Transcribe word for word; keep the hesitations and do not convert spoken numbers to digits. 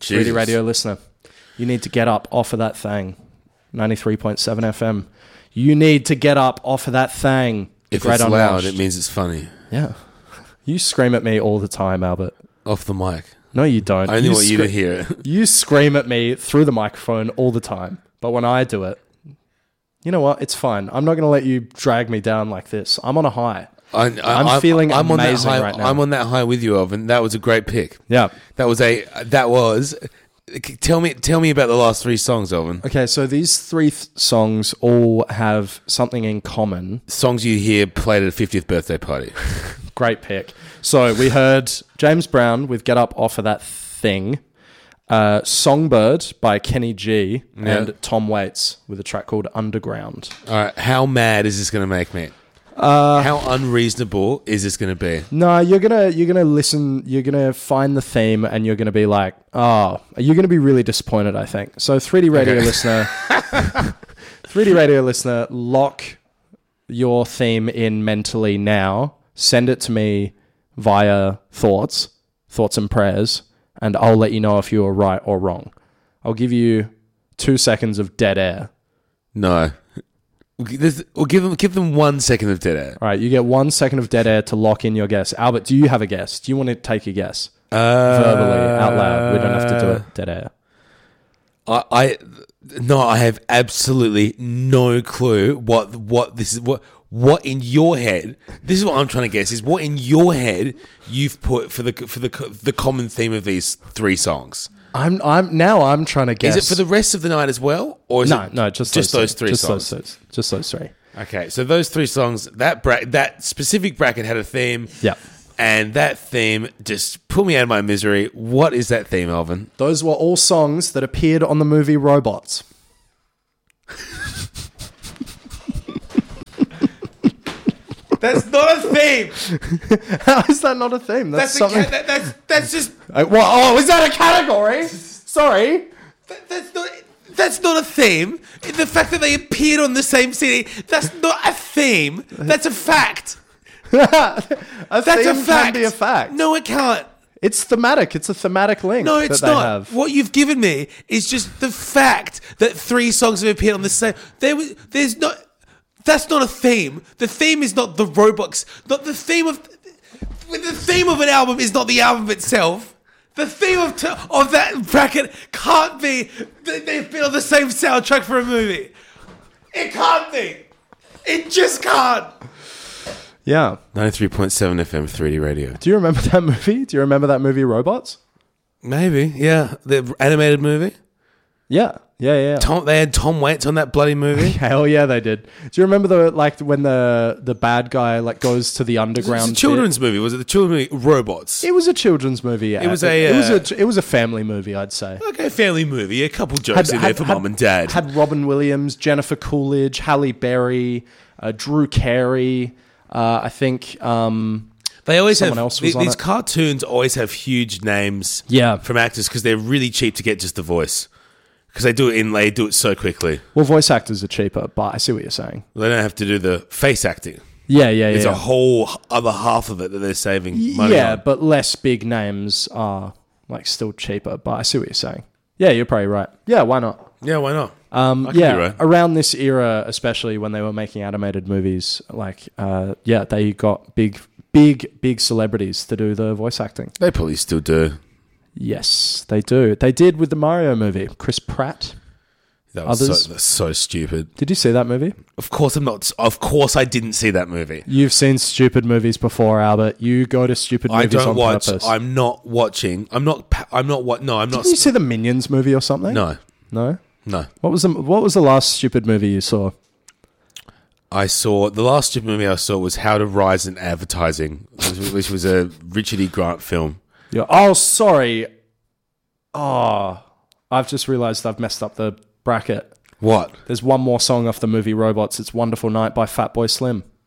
three D radio listener, you need to get up off of that thing. ninety-three point seven F M. You need to get up off of that thing. If it's loud, it means it's funny. Yeah. You scream at me all the time, Albert. Off the mic. No, you don't. I only you want you to hear it. You scream at me through the microphone all the time. But when I do it, you know what? It's fine. I'm not going to let you drag me down like this. I'm on a high. I, I, I'm, I'm feeling I'm amazing on that high, right now. I'm on that high with you, Alvin. That was a great pick. Yeah. That was a... That was... Tell me tell me about the last three songs, Alvin. Okay, so these three th- songs all have something in common. Songs you hear played at a fiftieth birthday party. Great pick. So we heard James Brown with Get Up Off of That Thing, uh, Songbird by Kenny G, yeah. and Tom Waits with a track called Underground. All right, how mad is this going to make me? Uh, how unreasonable is this going to be? No, you're gonna you're gonna listen. You're gonna find the theme, and you're gonna be like, "Oh, you're gonna be really disappointed." I think so. three D radio okay. listener, three D radio listener, lock your theme in mentally now. Send it to me via thoughts, thoughts and prayers, and I'll let you know if you are right or wrong. I'll give you two seconds of dead air. No. We'll give them give them one second of dead air. All right, you get one second of dead air to lock in your guess. Albert, do you have a guess? Do you want to take a guess? Uh, Verbally, out loud. We don't have to do it dead air. I, I no, I have absolutely no clue what what this is. What what in your head? This is what I'm trying to guess. Is what in your head you've put for the for the the common theme of these three songs? I'm I'm now I'm trying to guess. Is it for the rest of the night as well, or is no, it no, just just those, those three just songs? Those, just those three. Okay, so those three songs, that bra- that specific bracket had a theme. Yeah. And that theme just pulled me out of my misery. What is that theme, Alvin? Those were all songs that appeared on the movie Robots. That's not a theme. How is that not a theme? That's That's, something. ca- that, that's that's just. Uh, what, oh, is that a category? Sorry. That, that's not. That's not a theme. The fact that they appeared on the same C D, that's not a theme. That's a fact. a That's theme a fact. can be a fact. No, it can't. It's thematic. It's a thematic link. No, it's that they not. Have. What you've given me is just the fact that three songs have appeared on the same. There was. There's not. That's not a theme. The theme is not the Roblox. Not the theme of. The theme of an album is not the album itself. The theme of, t- of that bracket can't be that they've been on the same soundtrack for a movie. It can't be. It just can't. Yeah. ninety-three point seven F M three D radio. Do you remember that movie? Do you remember that movie Robots? Maybe, yeah. The animated movie. Yeah. Yeah, yeah. yeah. Tom, they had Tom Waits on that bloody movie. Hell yeah, they did. Do you remember the like when the the bad guy like goes to the underground? It was a children's bit? movie. Was it the children's movie Robots? It was a children's movie. Yeah. It was a. It, uh, it was a. It was a family movie, I'd say. Okay, family movie. A couple jokes in there for mum and dad. Had Robin Williams, Jennifer Coolidge, Halle Berry, uh, Drew Carey. Uh, I think. Um, They always Someone have else was these, on these it. cartoons always have huge names. Yeah. From actors because they're really cheap to get just the voice. Because they do it in, they do it so quickly. Well, voice actors are cheaper, but I see what you're saying. They don't have to do the face acting. Yeah, yeah, yeah. There's yeah. a whole other half of it that they're saving money Yeah, on. but less big names are like still cheaper. But I see what you're saying. Yeah, you're probably right. Yeah, why not? Yeah, why not? Um, I could yeah, be right. around this era, especially when they were making animated movies, like uh, yeah, they got big, big, big celebrities to do the voice acting. They probably still do. Yes, they do. They did with the Mario movie. Chris Pratt. That was Others? so, that's so stupid. Did you see that movie? Of course I'm not. Of course I didn't see that movie. You've seen stupid movies before, Albert. You go to stupid I movies don't on watch. purpose. I'm not watching. I'm not. pa- I'm not. What? No, I'm not. Did you see the Minions movie or something? No, No? no. What was the What was the last stupid movie you saw? I saw the last stupid movie I saw was How to Rise in Advertising, which, which was a Richard E. Grant film. Yeah. Oh, sorry. Oh, I've just realised I've messed up the bracket. What? There's one more song off the movie Robots. It's Wonderful Night by Fatboy Slim.